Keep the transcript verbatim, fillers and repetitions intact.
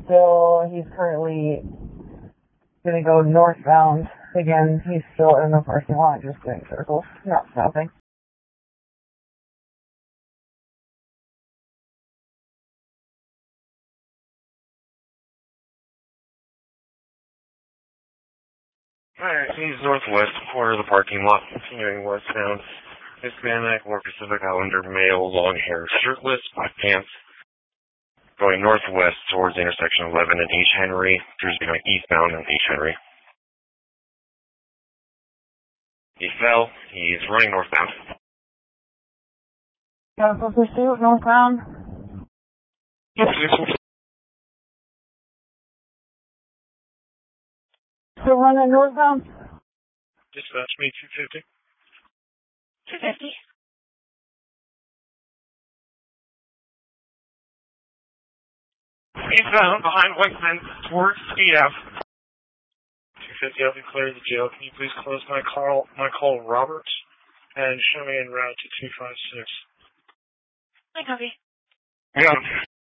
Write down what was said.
still, he's currently going to go northbound. Again, he's still in the parking lot, just doing circles, not stopping. Alright, he's northwest, corner of the parking lot, continuing westbound. Hispanic or Pacific Islander male, long hair, shirtless, black pants. Going northwest towards the intersection eleven and H. Henry. Appears to be going eastbound on H. Henry. He fell. He's running northbound. Got a pursuit northbound? Yep. Still running northbound? Dispatch me two fifty. two fifty. Eastbound behind White Fence towards Speed Ave. two fifty, I'll be cleared the jail. Can you please close my call, my call, Robert, and show me en route to two five six? I copy. Yeah.